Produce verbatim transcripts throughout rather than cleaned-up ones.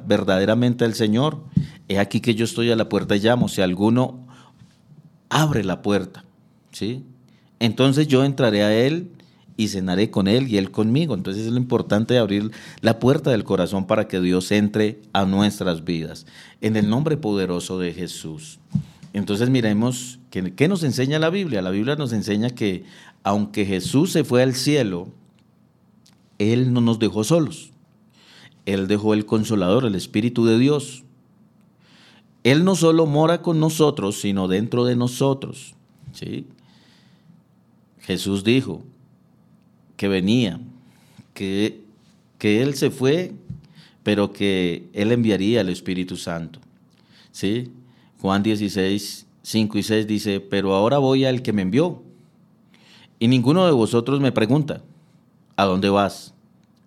verdaderamente al Señor, he aquí que yo estoy a la puerta y llamo, si alguno abre la puerta, ¿sí? Entonces yo entraré a él y cenaré con él y él conmigo. Entonces es lo importante de abrir la puerta del corazón para que Dios entre a nuestras vidas, en el nombre poderoso de Jesús. Entonces miremos, ¿qué, qué nos enseña la Biblia? La Biblia nos enseña que aunque Jesús se fue al cielo, Él no nos dejó solos. Él dejó el Consolador, el Espíritu de Dios. Él no solo mora con nosotros, sino dentro de nosotros, ¿sí? Jesús dijo que venía, que, que Él se fue, pero que Él enviaría el Espíritu Santo, ¿sí? Juan dieciséis, cinco y seis dice, pero ahora voy al que me envió, y ninguno de vosotros me pregunta, ¿a dónde vas?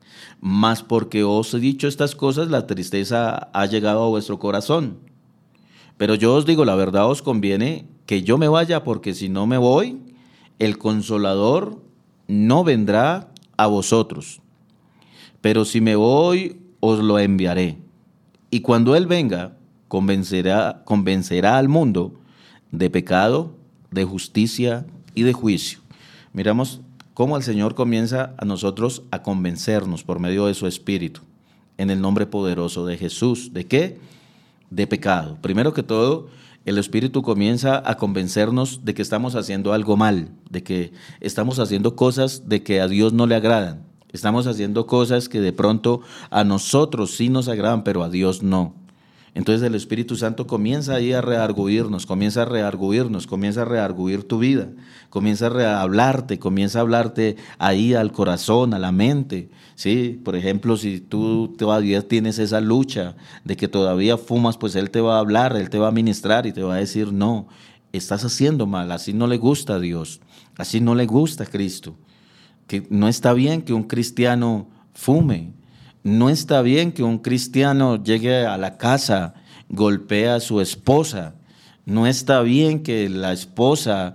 Mas porque os he dicho estas cosas, la tristeza ha llegado a vuestro corazón. Pero yo os digo, la verdad os conviene que yo me vaya, porque si no me voy, el Consolador no vendrá a vosotros. Pero si me voy, os lo enviaré. Y cuando Él venga, convencerá, convencerá al mundo de pecado, de justicia y de juicio. Miramos cómo el Señor comienza a nosotros a convencernos por medio de su Espíritu, en el nombre poderoso de Jesús. ¿De qué? De pecado. Primero que todo, el Espíritu comienza a convencernos de que estamos haciendo algo mal, de que estamos haciendo cosas de que a Dios no le agradan. Estamos haciendo cosas que de pronto a nosotros sí nos agradan, pero a Dios no. Entonces el Espíritu Santo comienza ahí a redarguirnos, comienza a redarguirnos, comienza a redarguir tu vida, comienza a hablarte, comienza a hablarte ahí al corazón, a la mente, ¿sí? Por ejemplo, si tú todavía tienes esa lucha de que todavía fumas, pues Él te va a hablar, Él te va a ministrar y te va a decir, no, estás haciendo mal, así no le gusta a Dios, así no le gusta a Cristo, que no está bien que un cristiano fume. No está bien que un cristiano llegue a la casa, golpee a su esposa. No está bien que la esposa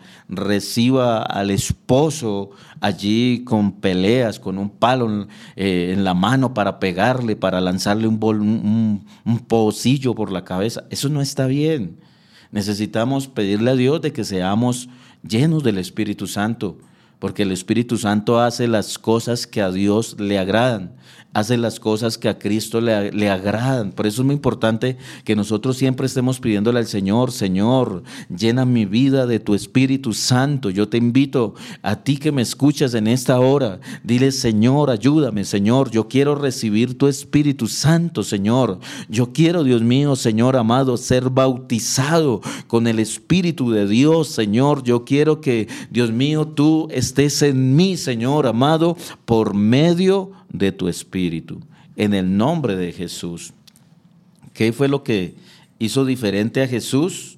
reciba al esposo allí con peleas, con un palo eh, en la mano para pegarle, para lanzarle un, bol, un, un pocillo por la cabeza. Eso no está bien. Necesitamos pedirle a Dios de que seamos llenos del Espíritu Santo, porque el Espíritu Santo hace las cosas que a Dios le agradan, hace las cosas que a Cristo le, le agradan. Por eso es muy importante que nosotros siempre estemos pidiéndole al Señor, Señor, llena mi vida de tu Espíritu Santo. Yo te invito a ti que me escuchas en esta hora, dile, Señor, ayúdame, Señor, yo quiero recibir tu Espíritu Santo, Señor. Yo quiero, Dios mío, Señor amado, ser bautizado con el Espíritu de Dios, Señor. Yo quiero que, Dios mío, tú estés en mí, Señor amado, por medio de tu Espíritu, en el nombre de Jesús. ¿Qué fue lo que hizo diferente a Jesús?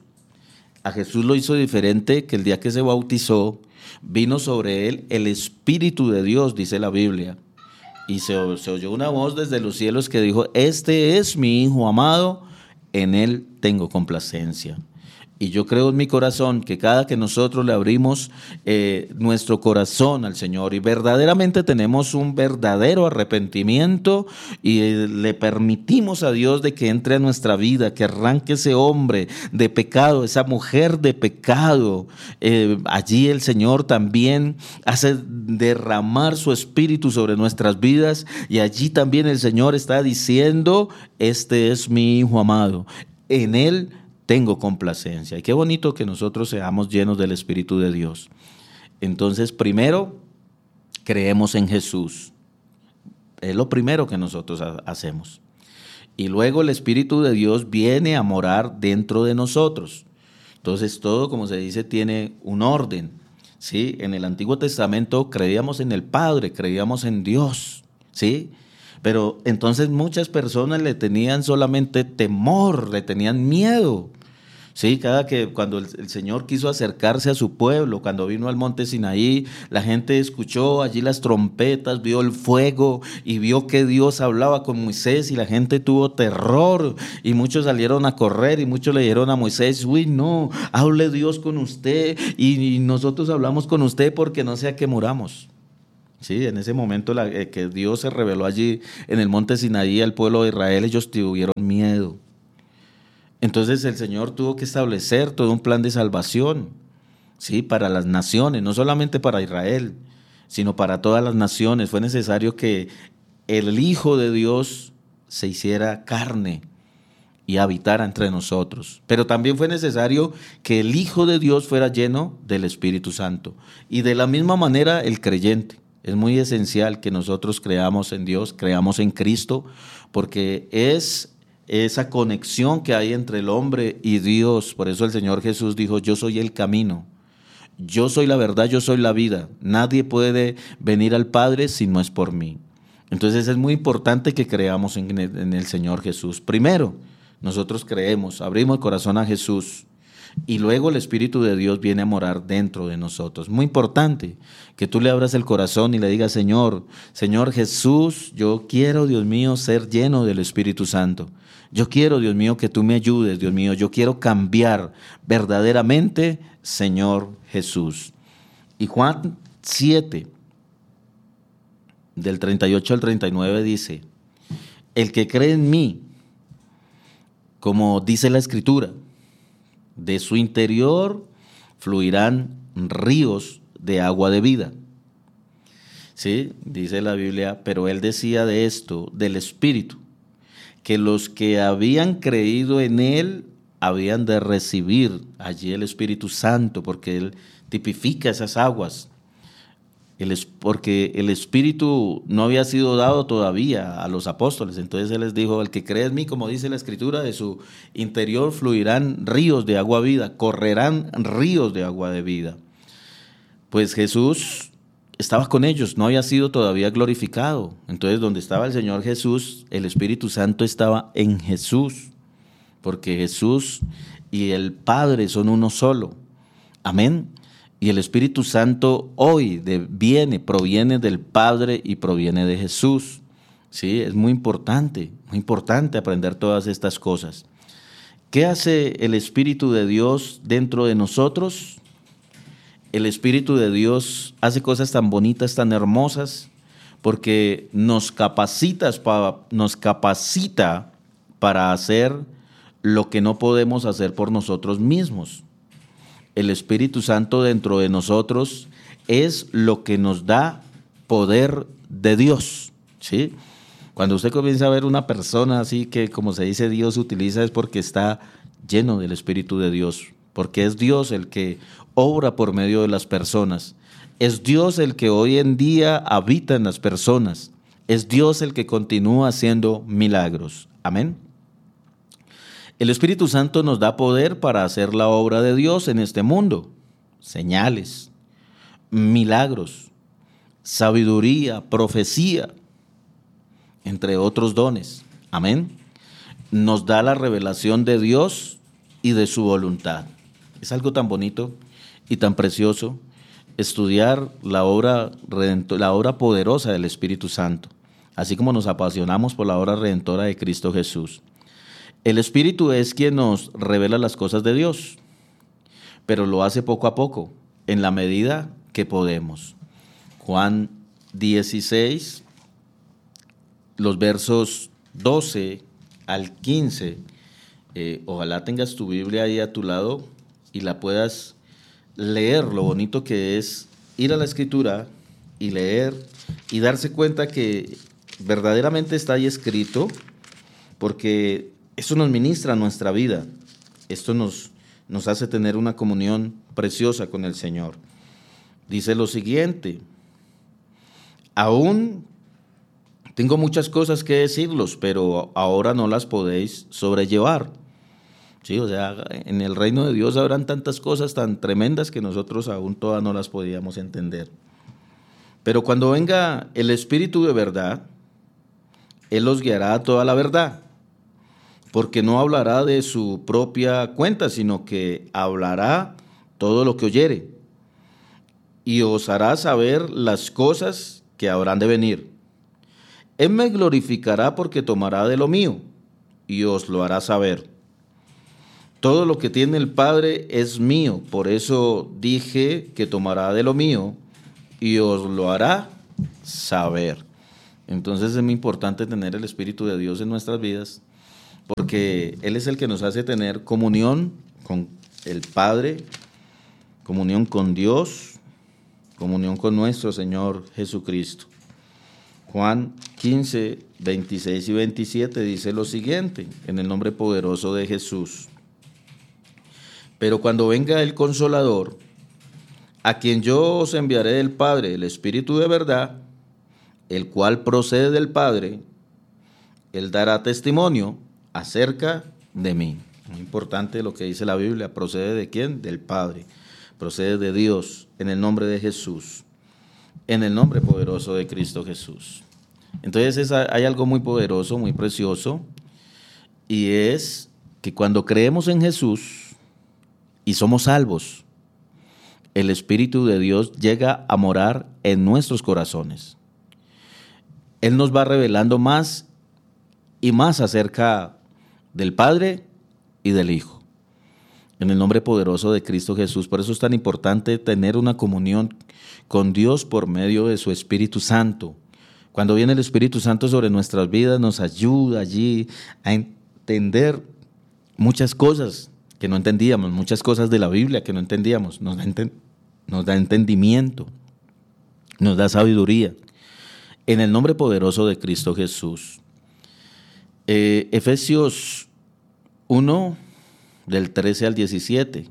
A Jesús lo hizo diferente que el día que se bautizó, vino sobre él el Espíritu de Dios, dice la Biblia, y se, se oyó una voz desde los cielos que dijo, este es mi Hijo amado, en él tengo complacencia. Y yo creo en mi corazón que cada que nosotros le abrimos eh, nuestro corazón al Señor y verdaderamente tenemos un verdadero arrepentimiento y eh, le permitimos a Dios de que entre a nuestra vida, que arranque ese hombre de pecado, esa mujer de pecado, eh, allí el Señor también hace derramar su Espíritu sobre nuestras vidas y allí también el Señor está diciendo, este es mi Hijo amado, en él tengo complacencia. Y qué bonito que nosotros seamos llenos del Espíritu de Dios. Entonces, primero, creemos en Jesús. Es lo primero que nosotros hacemos. Y luego el Espíritu de Dios viene a morar dentro de nosotros. Entonces, todo, como se dice, tiene un orden. ¿Sí? En el Antiguo Testamento creíamos en el Padre, creíamos en Dios, ¿sí? Pero entonces muchas personas le tenían solamente temor, le tenían miedo. Sí, cada que cuando el, el Señor quiso acercarse a su pueblo, cuando vino al monte Sinaí, la gente escuchó allí las trompetas, vio el fuego y vio que Dios hablaba con Moisés y la gente tuvo terror y muchos salieron a correr y muchos le dijeron a Moisés, uy, no, hable Dios con usted y, y nosotros hablamos con usted porque no sea que muramos. Sí, en ese momento la, eh, que Dios se reveló allí en el monte Sinaí al pueblo de Israel, ellos tuvieron miedo. Entonces el Señor tuvo que establecer todo un plan de salvación, sí, para las naciones, no solamente para Israel, sino para todas las naciones. Fue necesario que el Hijo de Dios se hiciera carne y habitara entre nosotros. Pero también fue necesario que el Hijo de Dios fuera lleno del Espíritu Santo. Y de la misma manera el creyente. Es muy esencial que nosotros creamos en Dios, creamos en Cristo, porque es esa conexión que hay entre el hombre y Dios. Por eso el Señor Jesús dijo, yo soy el camino, yo soy la verdad, yo soy la vida. Nadie puede venir al Padre si no es por mí. Entonces es muy importante que creamos en el, en el Señor Jesús. Primero, nosotros creemos, abrimos el corazón a Jesús y luego el Espíritu de Dios viene a morar dentro de nosotros. Muy importante que tú le abras el corazón y le digas, Señor, Señor Jesús, yo quiero, Dios mío, ser lleno del Espíritu Santo. Yo quiero, Dios mío, que tú me ayudes, Dios mío, yo quiero cambiar verdaderamente, Señor Jesús. Y Juan siete, del treinta y ocho al treinta y nueve dice, el que cree en mí, como dice la Escritura, de su interior fluirán ríos de agua de vida. Sí, dice la Biblia, pero él decía de esto, del Espíritu, que los que habían creído en él habían de recibir allí el Espíritu Santo, porque él tipifica esas aguas. El, porque el Espíritu no había sido dado todavía a los apóstoles. Entonces él les dijo, el que cree en mí, como dice la Escritura, de su interior fluirán ríos de agua vida, correrán ríos de agua de vida. Pues Jesús estaba con ellos, no había sido todavía glorificado. Entonces donde estaba el Señor Jesús, el Espíritu Santo estaba en Jesús, porque Jesús y el Padre son uno solo. Amén. Y el Espíritu Santo hoy de, viene, proviene del Padre y proviene de Jesús. Sí, es muy importante, muy importante aprender todas estas cosas. ¿Qué hace el Espíritu de Dios dentro de nosotros? El Espíritu de Dios hace cosas tan bonitas, tan hermosas, porque nos capacita, nos capacita para hacer lo que no podemos hacer por nosotros mismos. El Espíritu Santo dentro de nosotros es lo que nos da poder de Dios, ¿sí? Cuando usted comienza a ver una persona así que, como se dice, Dios utiliza, es porque está lleno del Espíritu de Dios, porque es Dios el que obra por medio de las personas. Es Dios el que hoy en día habita en las personas. Es Dios el que continúa haciendo milagros. Amén. El Espíritu Santo nos da poder para hacer la obra de Dios en este mundo. Señales, milagros, sabiduría, profecía, entre otros dones. Amén. Nos da la revelación de Dios y de su voluntad. Es algo tan bonito y tan precioso estudiar la obra, la obra poderosa del Espíritu Santo, así como nos apasionamos por la obra redentora de Cristo Jesús. El Espíritu es quien nos revela las cosas de Dios, pero lo hace poco a poco, en la medida que podemos. Juan dieciséis, los versos doce al quince, eh, ojalá tengas tu Biblia ahí a tu lado y la puedas leer. Lo bonito que es ir a la Escritura y leer y darse cuenta que verdaderamente está ahí escrito, porque esto nos ministra nuestra vida, esto nos, nos hace tener una comunión preciosa con el Señor. Dice lo siguiente, aún tengo muchas cosas que decirlos, pero ahora no las podéis sobrellevar. Sí, o sea, en el reino de Dios habrán tantas cosas tan tremendas que nosotros aún todas no las podíamos entender. Pero cuando venga el Espíritu de verdad, Él los guiará a toda la verdad, porque no hablará de su propia cuenta, sino que hablará todo lo que oyere, y os hará saber las cosas que habrán de venir. Él me glorificará porque tomará de lo mío, y os lo hará saber. Todo lo que tiene el Padre es mío, por eso dije que tomará de lo mío, y os lo hará saber. Entonces es muy importante tener el Espíritu de Dios en nuestras vidas, porque Él es el que nos hace tener comunión con el Padre, comunión con Dios, comunión con nuestro Señor Jesucristo. Juan quince, veintiséis y veintisiete dice lo siguiente, en el nombre poderoso de Jesús. Pero cuando venga el Consolador, a quien yo os enviaré del Padre, el Espíritu de verdad, el cual procede del Padre, Él dará testimonio acerca de mí. Muy importante lo que dice la Biblia, ¿procede de quién? Del Padre, procede de Dios, en el nombre de Jesús, en el nombre poderoso de Cristo Jesús. Entonces es, hay algo muy poderoso, muy precioso, y es que cuando creemos en Jesús y somos salvos, el Espíritu de Dios llega a morar en nuestros corazones. Él nos va revelando más y más acerca del Padre y del Hijo, en el nombre poderoso de Cristo Jesús. Por eso es tan importante tener una comunión con Dios por medio de su Espíritu Santo. Cuando viene el Espíritu Santo sobre nuestras vidas, nos ayuda allí a entender muchas cosas que no entendíamos, muchas cosas de la Biblia que no entendíamos. Nos da, enten- nos da entendimiento, nos da sabiduría. En el nombre poderoso de Cristo Jesús. Eh, Efesios uno, del trece al diecisiete,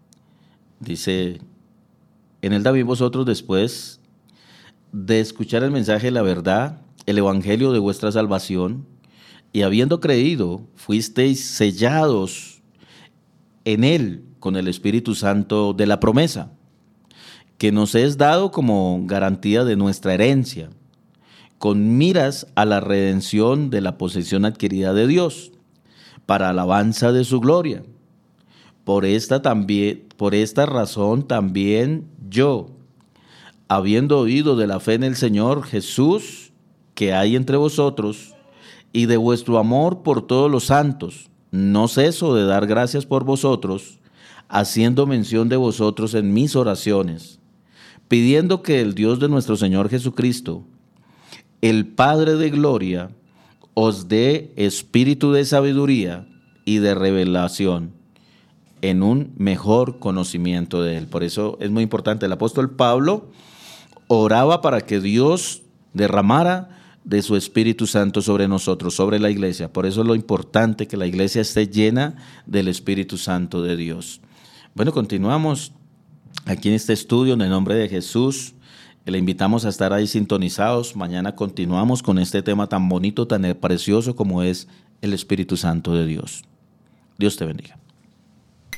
dice, en él también vosotros después de escuchar el mensaje de la verdad, el evangelio de vuestra salvación, y habiendo creído, fuisteis sellados en él con el Espíritu Santo de la promesa, que nos es dado como garantía de nuestra herencia, con miras a la redención de la posesión adquirida de Dios, para alabanza de su gloria. Por esta, también, por esta razón también yo, habiendo oído de la fe en el Señor Jesús que hay entre vosotros, y de vuestro amor por todos los santos, no ceso de dar gracias por vosotros, haciendo mención de vosotros en mis oraciones, pidiendo que el Dios de nuestro Señor Jesucristo, el Padre de gloria, os dé espíritu de sabiduría y de revelación en un mejor conocimiento de Él. Por eso es muy importante. El apóstol Pablo oraba para que Dios derramara de su Espíritu Santo sobre nosotros, sobre la iglesia. Por eso es lo importante que la iglesia esté llena del Espíritu Santo de Dios. Bueno, continuamos aquí en este estudio en el nombre de Jesús. Le invitamos a estar ahí sintonizados. Mañana continuamos con este tema tan bonito, tan precioso como es el Espíritu Santo de Dios. Dios te bendiga.